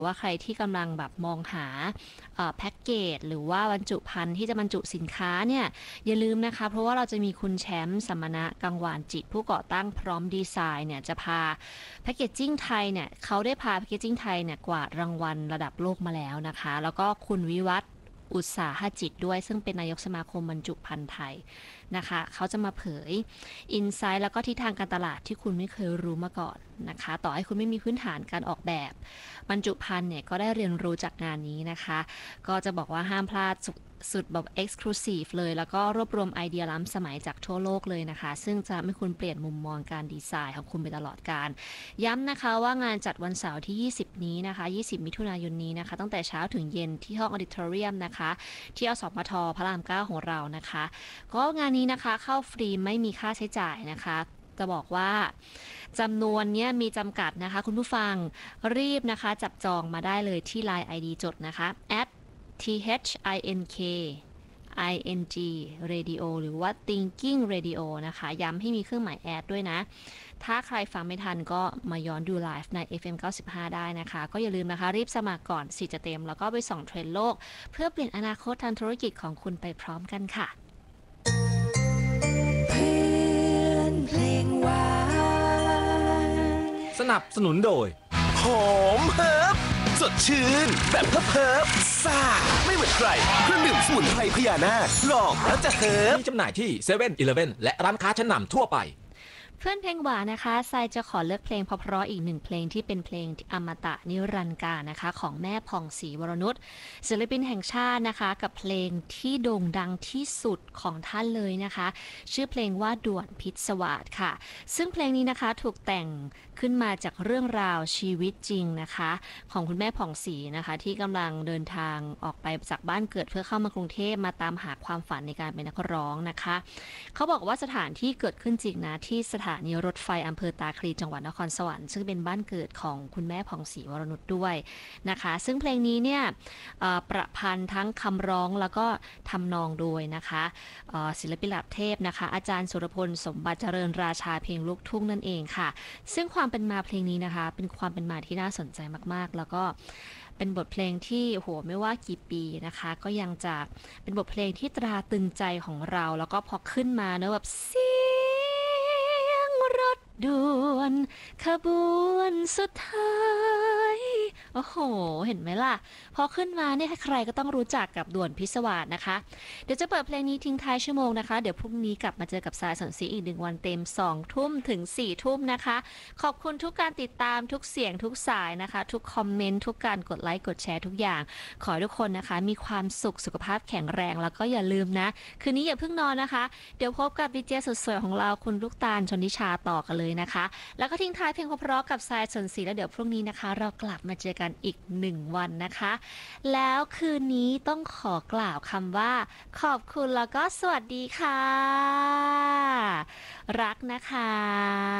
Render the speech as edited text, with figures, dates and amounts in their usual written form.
ว่าใครที่กำลังแบบมองหาแพ็กเกจหรือว่าบรรจุภัณฑ์ที่จะบรรจุสินค้าเนี่ยอย่าลืมนะคะเพราะว่าเราจะมีคุณแชมป์สมณะกังวานจิตผู้ก่อตั้งพร้อมดีไซน์เนี่ยจะพาแพ็กเกจจิ้งไทยเนี่ยเขาได้พาแพ็กเกจจิ้งไทยเนี่ยกวาดรางวัลระดับโลกมาแล้วนะคะแล้วก็คุณวิวัฒน์อุตสาหจิตด้วยซึ่งเป็นนายกสมาคมบรรจุภัณฑ์ไทยนะคะเขาจะมาเผยอินไซต์แล้วก็ทิศทางการตลาดที่คุณไม่เคยรู้มาก่อนนะคะต่อให้คุณไม่มีพื้นฐานการออกแบบบรรจุภัณฑ์เนี่ยก็ได้เรียนรู้จากงานนี้นะคะก็จะบอกว่าห้ามพลาดสุดแบบ Exclusive เลยแล้วก็รวบรวมไอเดียล้ำสมัยจากทั่วโลกเลยนะคะซึ่งจะทำให้คุณเปลี่ยนมุมมองการดีไซน์ของคุณไปตลอดกาลย้ำนะคะว่างานจัดวันเสาร์ที่20นี้นะคะ20มิถุนายนนี้นะคะตั้งแต่เช้าถึงเย็นที่ห้องออดิทอเรียมนะคะที่อสมทพระราม9ของเรานะคะก็งานนี้นะคะเข้าฟรีไม่มีค่าใช้จ่ายนะคะจะบอกว่าจำนวนนี้มีจำกัดนะคะคุณผู้ฟังรีบนะคะจับจองมาได้เลยที่ Line ID จดนะคะ @THINK radio หรือว่า thinking radio นะคะย้ำให้มีเครื่องหมายแอดด้วยนะถ้าใครฟังไม่ทันก็มาย้อนดูไลฟ์ใน FM 95ได้นะคะก็อย่าลืมนะคะรีบสมัครก่อนสิจะเต็มแล้วก็ไปส่องเทรนด์โลกเพื่อเปลี่ยนอนาคตทางธุรกิจของคุณไปพร้อมกันค่ะเพื่อนเพลงหวานสนับสนุนโดยหอมเฮิร์บสดชื่นแบบเพิบซ่าไม่เหมือนใครเครื่องดื่มสมุนไพรพญานาคลองแล้วจะเฮิร์บมีจำหน่ายที่7 e เ e ่ e อและร้านค้าชั้นนำทั่วไปเพื่อนเพลงหวานนะคะทรายจะขอเลือกเพลงเพราะๆอีกหนึ่งเพลงที่เป็นเพลงอมตะนิรันดร์กาลนะคะของแม่ผ่องศรีวรนุชศิลปินแห่งชาตินะคะกับเพลงที่โด่งดังที่สุดของท่านเลยนะคะชื่อเพลงว่าด่วนพิศวาสค่ะซึ่งเพลงนี้นะคะถูกแต่งขึ้นมาจากเรื่องราวชีวิตจริงนะคะของคุณแม่ผ่องศรีนะคะที่กำลังเดินทางออกไปจากบ้านเกิดเพื่อเข้ามากรุงเทพมาตามหาความฝันในการเป็นนักร้องนะคะเขาบอกว่าสถานที่เกิดขึ้นจริงนะที่สถานีรถไฟอำเภอตาคลีจังหวัดนครสวรรค์ซึ่งเป็นบ้านเกิดของคุณแม่ผ่องศรีวรนุชด้วยนะคะซึ่งเพลงนี้เนี่ยประพันธ์ทั้งคำร้องแล้วก็ทำนองโดยนะคะศิลปินระดับเทพนะคะอาจารย์สุรพลสมบัติเจริญราชาเพลงลูกทุ่งนั่นเองค่ะซึ่งความเป็นมาเพลงนี้นะคะเป็นความเป็นมาที่น่าสนใจมากๆแล้วก็เป็นบทเพลงที่โหไม่ว่ากี่ปีนะคะก็ยังจะเป็นบทเพลงที่ตราตรึงใจของเราแล้วก็พอขึ้นมาเนอะแบบเสียงรถด่วนขบวนสุดท้ายโอ้โหเห็นไหมล่ะพอขึ้นมาเนี่ยใครก็ต้องรู้จักกับด่วนพิศวาสนะคะเดี๋ยวจะเปิดเพลงนี้ทิ้งท้ายชั่วโมงนะคะเดี๋ยวพรุ่งนี้กลับมาเจอกับสายสนสีอีก1 วันเต็ม2 ทุ่มถึง4 ทุ่มนะคะขอบคุณทุกการติดตามทุกเสียงทุกสายนะคะทุกคอมเมนต์ทุกการกดไลค์กดแชร์ทุกอย่างขอให้ทุกคนนะคะมีความสุขสุขภาพแข็งแรงแล้วก็อย่าลืมนะคืนนี้อย่าเพิ่งนอนนะคะเดี๋ยวพบกับดีเจสุดสวยของเราคุณลูกตาลชนทิชาต่อกันเลยนะคะแล้วก็ทิ้งท้ายเพลงเพราะๆกับสายสนสีแล้วเดี๋ยวพรุ่งนี้นะคะเรากลับมาเจอกันอีก1 วันนะคะแล้วคืนนี้ต้องขอกล่าวคำว่าขอบคุณแล้วก็สวัสดีค่ะรักนะคะ